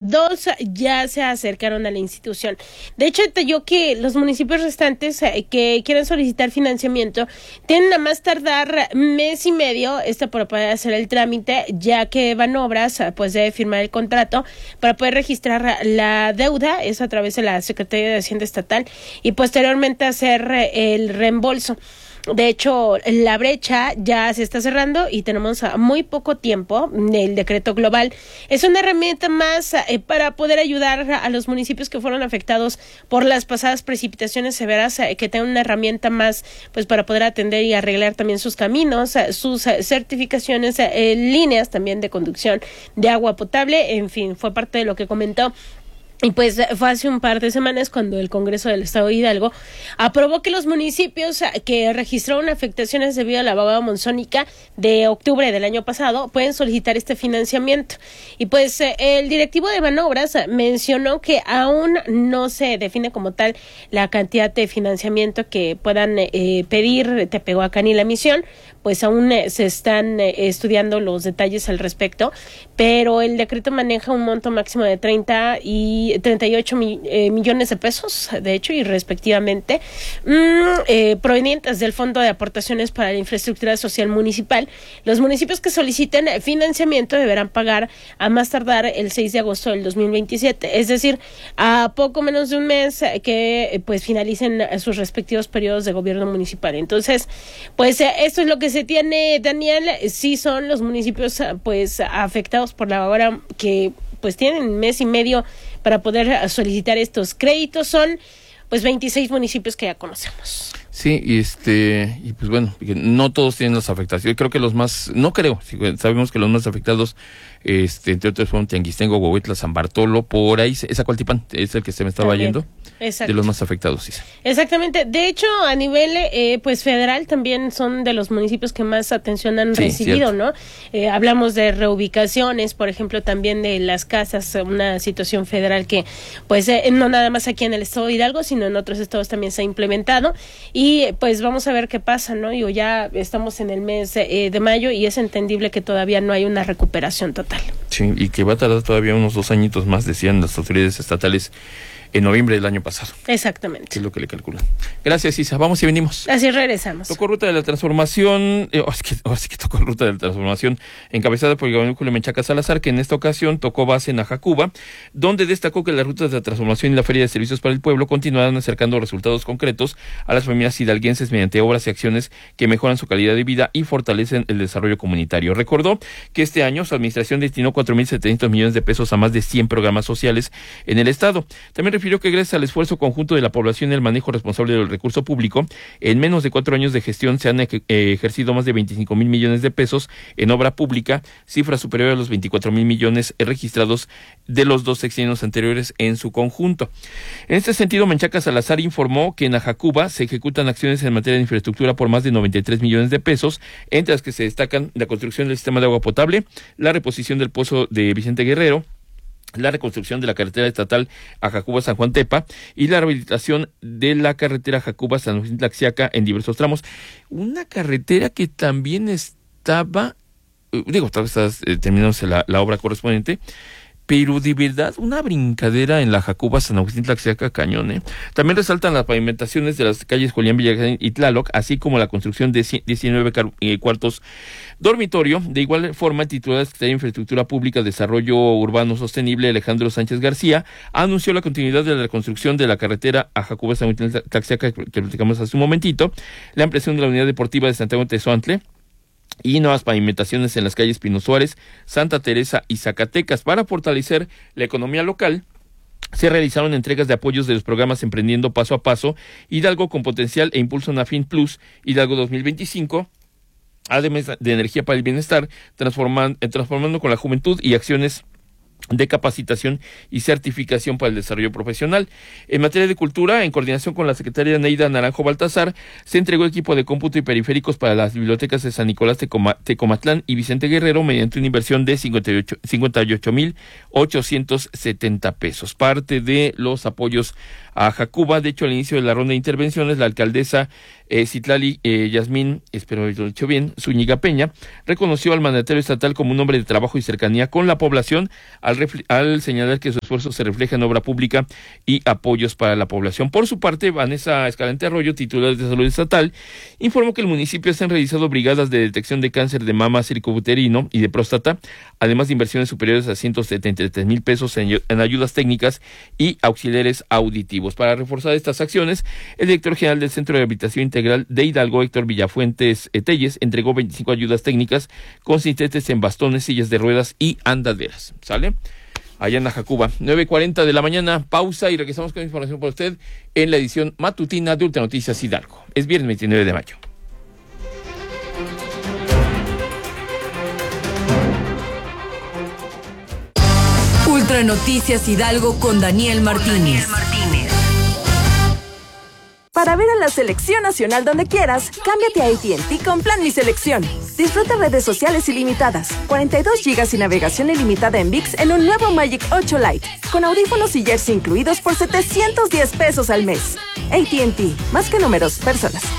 2 ya se acercaron a la institución. De hecho, detalló que los municipios restantes que quieran solicitar financiamiento tienen a más tardar mes y medio para poder hacer el trámite, ya que Banobras pues debe firmar el contrato para poder registrar la deuda, eso a través de la Secretaría de Hacienda Estatal, y posteriormente hacer el reembolso. De hecho, la brecha ya se está cerrando y tenemos muy poco tiempo. El decreto global es una herramienta más para poder ayudar a los municipios que fueron afectados por las pasadas precipitaciones severas, que tengan una herramienta más pues para poder atender y arreglar también sus caminos, sus certificaciones, líneas también de conducción de agua potable. En fin, fue parte de lo que comentó. Y pues fue hace un par de semanas cuando el Congreso del Estado de Hidalgo aprobó que los municipios que registraron afectaciones debido a la vaguada monzónica de octubre del año pasado pueden solicitar este financiamiento. Y pues el directivo de Banobras mencionó que aún no se define como tal la cantidad de financiamiento que puedan pedir Tepehuacán y La Misión, pues aún se están estudiando los detalles al respecto, pero el decreto maneja un monto máximo de 30 y 38 millones de pesos, de hecho, y respectivamente, provenientes del Fondo de Aportaciones para la Infraestructura Social Municipal. Los municipios que soliciten financiamiento deberán pagar a más tardar el 6 de agosto del 2027, es decir, a poco menos de un mes que pues finalicen sus respectivos periodos de gobierno municipal. Entonces, pues esto es lo que se tiene, Daniel. Sí son los municipios pues afectados por la hora que pues tienen mes y medio para poder solicitar estos créditos. Son pues 26 municipios que ya conocemos. Sí, y pues bueno, no todos tienen las afectaciones. Creo que los más, no creo, sabemos que los más afectados, entre otros fueron Tianguistengo, Huehuetla, San Bartolo, por ahí, Zacualtipán, es el que se me estaba También. yendo. Exacto. De los más afectados, sí. Exactamente. De hecho, a nivel pues federal también son de los municipios que más atención han recibido, cierto, ¿no? Hablamos de reubicaciones, por ejemplo, también de las casas, una situación federal que pues no nada más aquí en el estado de Hidalgo, sino en otros estados también se ha implementado. Y pues vamos a ver qué pasa, ¿no? Ya estamos en el mes de mayo y es entendible que todavía no hay una recuperación total. Sí, y que va a tardar todavía unos 2 añitos más, decían las autoridades estatales, en noviembre del año pasado. Exactamente. Que es lo que le calculan. Gracias, Isa. Vamos y venimos. Así regresamos. Tocó Ruta de la Transformación, ahora sí que tocó Ruta de la Transformación, encabezada por el gobernador Julio Menchaca Salazar, que en esta ocasión tocó base en Ajacuba, donde destacó que las rutas de la transformación y la Feria de Servicios para el Pueblo continuarán acercando resultados concretos a las familias hidalguenses mediante obras y acciones que mejoran su calidad de vida y fortalecen el desarrollo comunitario. Recordó que este año su administración destinó 4.700 millones de pesos a más de 100 programas sociales en el estado. También refirió que gracias al esfuerzo conjunto de la población y el manejo responsable del recurso público, en menos de 4 años de gestión se han ejercido más de 25,000 millones de pesos en obra pública, cifra superior a los 24,000 millones registrados de los 2 sexenios anteriores en su conjunto. En este sentido, Menchaca Salazar informó que en Ajacuba se ejecutan acciones en materia de infraestructura por más de 93 millones de pesos, entre las que se destacan la construcción del sistema de agua potable, la reposición del pozo de Vicente Guerrero, la reconstrucción de la carretera estatal Ajacuba-San Juan Tepa y la rehabilitación de la carretera Ajacuba-San Agustín Tlaxiaca en diversos tramos. Una carretera que también estaba, terminándose la obra correspondiente, pero de verdad una brincadera en la Ajacuba San Agustín Tlaxiaca cañón. También resaltan las pavimentaciones de las calles Julián Villagrán y Tláloc, así como la construcción de 19 cuartos dormitorio. De igual forma, el titular de la Secretaría de Infraestructura Pública, Desarrollo Urbano Sostenible, Alejandro Sánchez García, anunció la continuidad de la reconstrucción de la carretera Ajacuba San Agustín Tlaxiaca, que platicamos hace un momentito, la ampliación de la unidad deportiva de Santiago Tezoantle, y nuevas pavimentaciones en las calles Pino Suárez, Santa Teresa y Zacatecas. Para fortalecer la economía local, se realizaron entregas de apoyos de los programas Emprendiendo Paso a Paso, Hidalgo con Potencial e Impulso Nafin Plus, Hidalgo 2025, además de Energía para el Bienestar, transformando con la juventud y acciones de capacitación y certificación para el desarrollo profesional. En materia de cultura, en coordinación con la secretaria Neida Naranjo Baltazar, se entregó equipo de cómputo y periféricos para las bibliotecas de San Nicolás, Tecomatlán y Vicente Guerrero mediante una inversión de 58,870 pesos. Parte de los apoyos a Ajacuba. De hecho, al inicio de la ronda de intervenciones, la alcaldesa Citlali Yasmín, espero haberlo dicho bien, Zúñiga Peña, reconoció al mandatario estatal como un hombre de trabajo y cercanía con la población al señalar que su esfuerzo se refleja en obra pública y apoyos para la población. Por su parte, Vanessa Escalante Arroyo, titular de Salud Estatal, informó que el municipio se han realizado brigadas de detección de cáncer de mama cervicuterino y de próstata, además de inversiones superiores a 173,000 pesos en ayudas técnicas y auxiliares auditivos. Para reforzar estas acciones, el director general del Centro de Rehabilitación Integral de Hidalgo, Héctor Villafuentes Telles, entregó 25 ayudas técnicas consistentes en bastones, sillas de ruedas y andaderas. ¿Sale? Allá en Ajacuba, 9:40 de la mañana, pausa y regresamos con información para usted en la edición matutina de Ultranoticias Hidalgo. Es viernes 29 de mayo. Ultranoticias Hidalgo con Daniel Martínez. Para ver a la selección nacional donde quieras, cámbiate a AT&T con Plan Mi Selección. Disfruta redes sociales ilimitadas, 42 GB y navegación ilimitada en ViX en un nuevo Magic 8 Lite, con audífonos y jersey incluidos por $710 al mes. AT&T, más que números, personas.